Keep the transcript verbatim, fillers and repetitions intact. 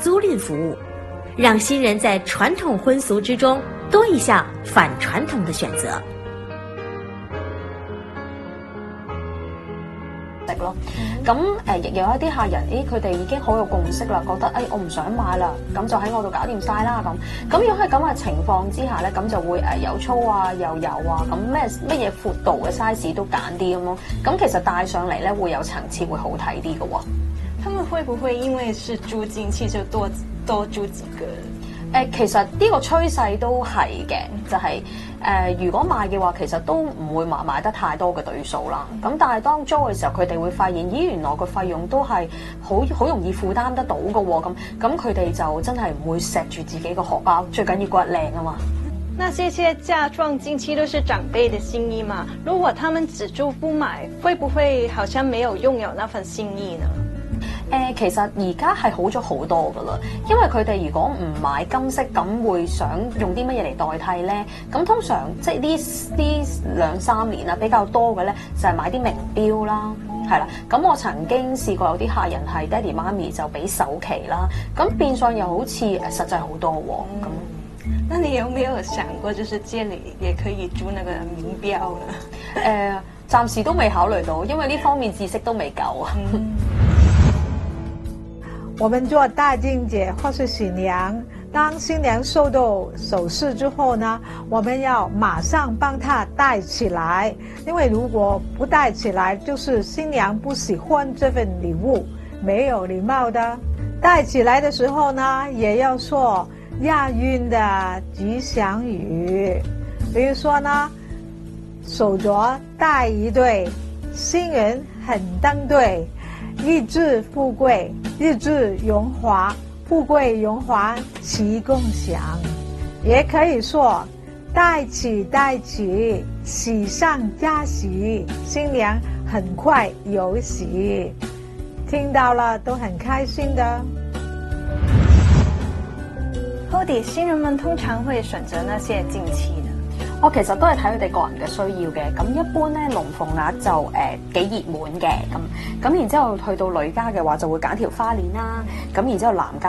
租赁服务，让新人在传统婚俗之中多一項反傳統的選擇。 咯，咁誒亦有一啲客人，誒佢哋已經好有共識啦，覺得誒、哎、我唔想買啦，咁就喺我度搞掂晒啦咁。咁如果係咁嘅情況之下咧，咁就會誒又粗啊又幼啊，咁咩乜嘢闊度嘅 size 都揀啲咁咯。咁其實帶上嚟咧會有層次，會好睇啲嘅喎。 他們會不會因為是租金期就多多租幾個？ 誒，其實呢個趨勢都係嘅，就係、是、誒、呃，如果買嘅話，其實都唔會買買得太多嘅對數啦。咁但係當租嘅時候，佢哋會發現，咦，原來個費用都係好好容易負擔得到嘅喎。咁咁佢哋就真係唔會錫住自己個荷包，最緊要嗰日靚啊嘛。 那這些嫁妝近期都是長輩的心意嘛？如果他們只租不買，會不會好像沒有擁有那份心意呢？ 誒，其實而家係好咗好多噶啦，因為佢哋如果唔買金飾，咁會想用啲乜嘢嚟代替咧？咁通常即係呢呢兩三年啊，比較多嘅咧就係買啲名錶啦，係啦。咁我曾經試過有啲客人係爹哋媽咪就俾首期啦，咁變相又好似誒實際好多喎。咁、 嗯，那你有沒有想過，就是借你也可以租那個名錶呢？ 誒、呃，暫時都未考慮到，因為呢方面知識都未夠啊。嗯我們做大靜姐或是新娘，當新娘收到首飾之後呢，我們要馬上幫她戴起來，因為如果不戴起來，就是新娘不喜歡這份禮物，沒有禮貌的。戴起來的時候呢，也要說押韻的吉祥語，比如說呢，手鐲戴一對，新人很登對，日子富貴，日子榮華，富貴榮華齊共享。也可以說戴起戴起，喜上加喜，新娘很快有喜。聽到了都很開心的。 Hody，新人們通常會選擇那些近期的。 我其實都係睇佢哋個人嘅需要嘅，咁一般咧龍鳳鈪就誒、呃、幾熱門嘅，咁咁然之後去到女家嘅話就會揀條花鏈啦，咁然之後男家